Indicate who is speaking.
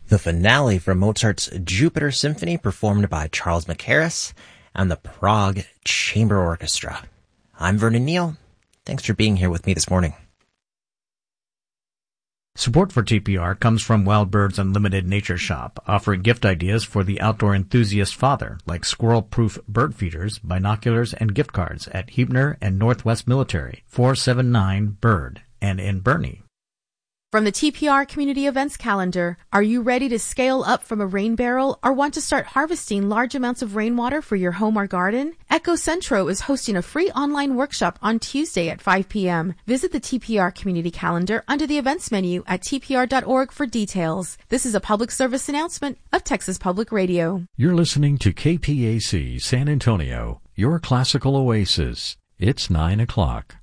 Speaker 1: The finale from Mozart's Jupiter Symphony, performed by Charles Mackerras and the Prague Chamber Orchestra. I'm Vernon Neal. Thanks for being here with me this morning.
Speaker 2: Support for TPR comes from Wild Birds Unlimited Nature Shop, offering gift ideas for the outdoor enthusiast father, like squirrel-proof bird feeders, binoculars, and gift cards at Huebner and Northwest Military, 479-BIRD, and in Bernie.
Speaker 3: From the TPR Community Events Calendar, are you ready to scale up from a rain barrel or want to start harvesting large amounts of rainwater for your home or garden? Ecocentro is hosting a free online workshop on Tuesday at 5 p.m. Visit the TPR Community Calendar under the events menu at tpr.org for details. This is a public service announcement of Texas Public Radio.
Speaker 4: You're listening to KPAC San Antonio, your classical oasis. It's 9 o'clock.